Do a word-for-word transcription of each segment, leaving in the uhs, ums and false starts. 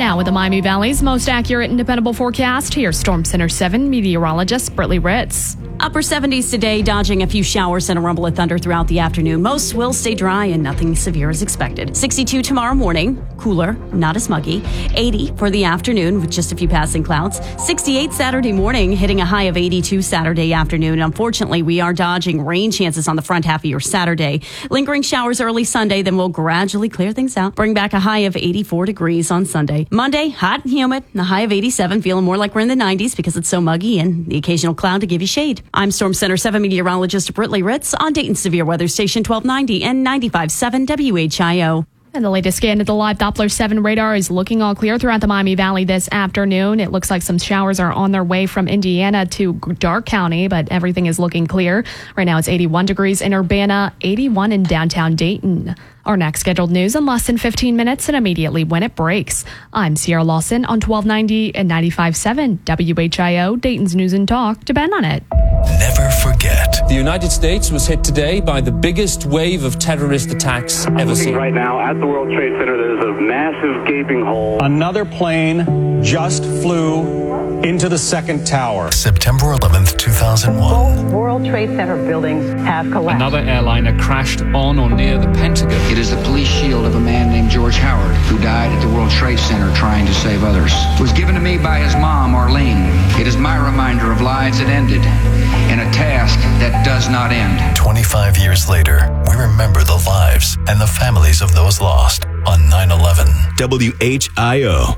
Now with the Miami Valley's most accurate and dependable forecast, here's Storm Center seven meteorologist Brittany Ritz. Upper seventies today, dodging a few showers and a rumble of thunder throughout the afternoon. Most will stay dry and nothing severe is expected. sixty-two tomorrow morning, cooler, not as muggy. eighty for the afternoon with just a few passing clouds. sixty-eight Saturday morning, hitting a high of eighty-two Saturday afternoon. Unfortunately, we are dodging rain chances on the front half of your Saturday. Lingering showers early Sunday, then we'll gradually clear things out. Bring back a high of eighty-four degrees on Sunday. Monday, hot and humid, and a high of eighty-seven, feeling more like we're in the nineties because it's so muggy and the occasional cloud to give you shade. I'm Storm Center seven meteorologist Brittany Ritz on Dayton Severe Weather Station twelve ninety and ninety-five point seven W H I O. And the latest scan of the live Doppler seven radar is looking all clear throughout the Miami Valley this afternoon. It looks like some showers are on their way from Indiana to Darke County, but everything is looking clear. Right now it's eighty-one degrees in Urbana, eighty-one in downtown Dayton. Our next scheduled news in less than fifteen minutes and immediately when it breaks. I'm Sierra Lawson on twelve ninety and ninety-five point seven W H I O, Dayton's News and Talk. Depend on it. Never forget. The United States was hit today by the biggest wave of terrorist attacks ever seen. Right now at the World Trade Center, there's a massive gaping hole. Another plane just flew into the second tower. September eleventh, two thousand one. Both World Trade Center buildings have collapsed. Another airliner crashed on or near the Pentagon. It is the police shield of a man named George Howard, who died at the World Trade Center trying to save others. It was given to me by his mom, Arlene. It is my reminder of lives that ended in a task that does not end. twenty-five years later, we remember the lives and the families of those lost on nine eleven. W H I O.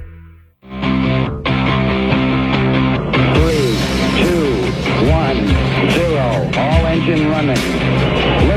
Three, two, one, zero. All engine running.